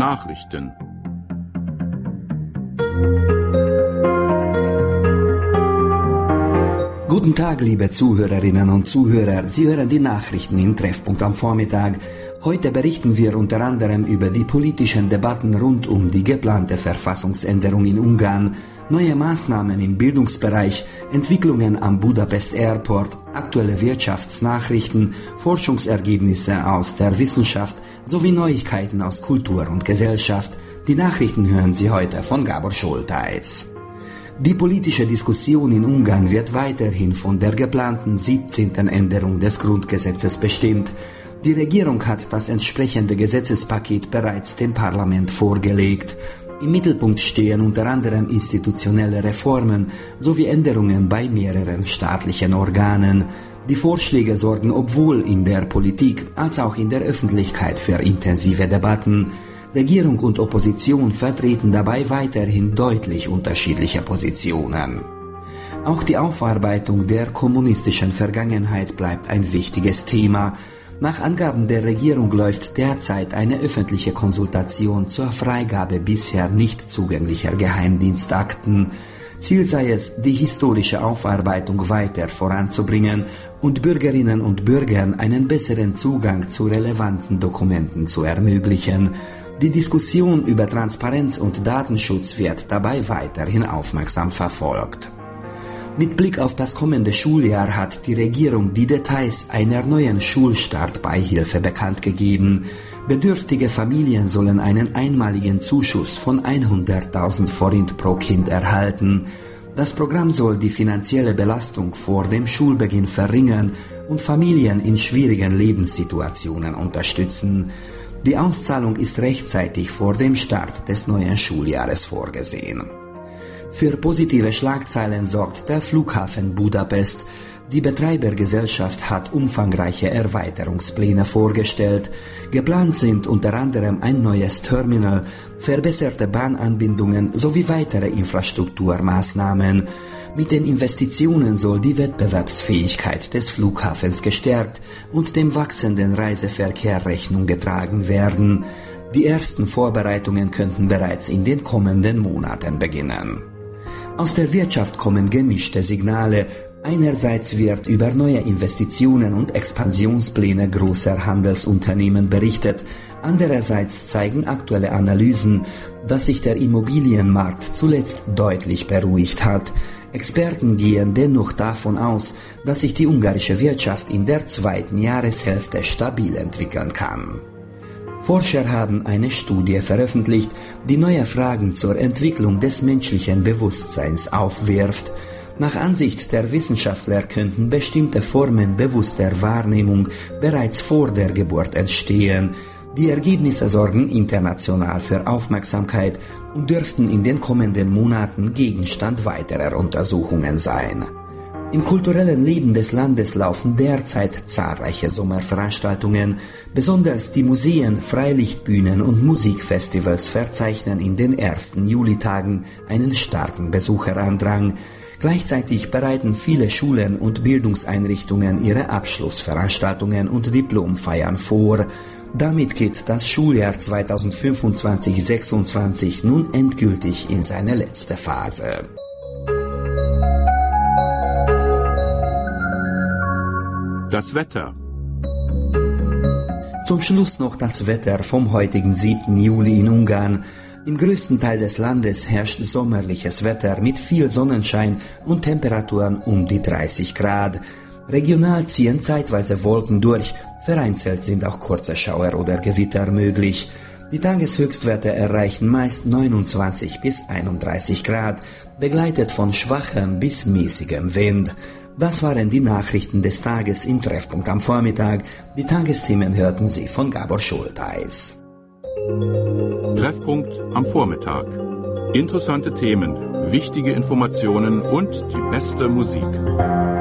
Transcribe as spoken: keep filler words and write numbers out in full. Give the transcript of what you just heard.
Nachrichten. Guten Tag, liebe Zuhörerinnen und Zuhörer. Sie hören die Nachrichten im Treffpunkt am Vormittag. Heute berichten wir unter anderem über die politischen Debatten rund um die geplante Verfassungsänderung in Ungarn, neue Maßnahmen im Bildungsbereich, Entwicklungen am Budapest Airport, aktuelle Wirtschaftsnachrichten, Forschungsergebnisse aus der Wissenschaft sowie Neuigkeiten aus Kultur und Gesellschaft. Die Nachrichten hören Sie heute von Gábor Soltáis. Die politische Diskussion in Ungarn wird weiterhin von der geplanten siebzehnten Änderung des Grundgesetzes bestimmt. Die Regierung hat das entsprechende Gesetzespaket bereits dem Parlament vorgelegt. Im Mittelpunkt stehen unter anderem institutionelle Reformen sowie Änderungen bei mehreren staatlichen Organen. Die Vorschläge sorgen sowohl in der Politik als auch in der Öffentlichkeit für intensive Debatten. Regierung und Opposition vertreten dabei weiterhin deutlich unterschiedliche Positionen. Auch die Aufarbeitung der kommunistischen Vergangenheit bleibt ein wichtiges Thema. Nach Angaben der Regierung läuft derzeit eine öffentliche Konsultation zur Freigabe bisher nicht zugänglicher Geheimdienstakten. Ziel sei es, die historische Aufarbeitung weiter voranzubringen und Bürgerinnen und Bürgern einen besseren Zugang zu relevanten Dokumenten zu ermöglichen. Die Diskussion über Transparenz und Datenschutz wird dabei weiterhin aufmerksam verfolgt. Mit Blick auf das kommende Schuljahr hat die Regierung die Details einer neuen Schulstartbeihilfe bekannt gegeben. Bedürftige Familien sollen einen einmaligen Zuschuss von hunderttausend Forint pro Kind erhalten. Das Programm soll die finanzielle Belastung vor dem Schulbeginn verringern und Familien in schwierigen Lebenssituationen unterstützen. Die Auszahlung ist rechtzeitig vor dem Start des neuen Schuljahres vorgesehen. Für positive Schlagzeilen sorgt der Flughafen Budapest. Die Betreibergesellschaft hat umfangreiche Erweiterungspläne vorgestellt. Geplant sind unter anderem ein neues Terminal, verbesserte Bahnanbindungen sowie weitere Infrastrukturmaßnahmen. Mit den Investitionen soll die Wettbewerbsfähigkeit des Flughafens gestärkt und dem wachsenden Reiseverkehr Rechnung getragen werden. Die ersten Vorbereitungen könnten bereits in den kommenden Monaten beginnen. Aus der Wirtschaft kommen gemischte Signale. Einerseits wird über neue Investitionen und Expansionspläne großer Handelsunternehmen berichtet. Andererseits zeigen aktuelle Analysen, dass sich der Immobilienmarkt zuletzt deutlich beruhigt hat. Experten gehen dennoch davon aus, dass sich die ungarische Wirtschaft in der zweiten Jahreshälfte stabil entwickeln kann. Forscher haben eine Studie veröffentlicht, die neue Fragen zur Entwicklung des menschlichen Bewusstseins aufwirft. Nach Ansicht der Wissenschaftler könnten bestimmte Formen bewusster Wahrnehmung bereits vor der Geburt entstehen. Die Ergebnisse sorgen international für Aufmerksamkeit und dürften in den kommenden Monaten Gegenstand weiterer Untersuchungen sein. Im kulturellen Leben des Landes laufen derzeit zahlreiche Sommerveranstaltungen. Besonders die Museen, Freilichtbühnen und Musikfestivals verzeichnen in den ersten Julitagen einen starken Besucherandrang. Gleichzeitig bereiten viele Schulen und Bildungseinrichtungen ihre Abschlussveranstaltungen und Diplomfeiern vor. Damit geht das Schuljahr zweitausendfünfundzwanzig sechsundzwanzig nun endgültig in seine letzte Phase. Das Wetter. Zum Schluss noch das Wetter vom heutigen siebten Juli in Ungarn. Im größten Teil des Landes herrscht sommerliches Wetter mit viel Sonnenschein und Temperaturen um die dreißig Grad. Regional ziehen zeitweise Wolken durch, vereinzelt sind auch kurze Schauer oder Gewitter möglich. Die Tageshöchstwerte erreichen meist neunundzwanzig bis einunddreißig Grad, begleitet von schwachem bis mäßigem Wind. Das waren die Nachrichten des Tages im Treffpunkt am Vormittag. Die Tagesthemen hörten Sie von Gábor Soltáis. Treffpunkt am Vormittag. Interessante Themen, wichtige Informationen und die beste Musik.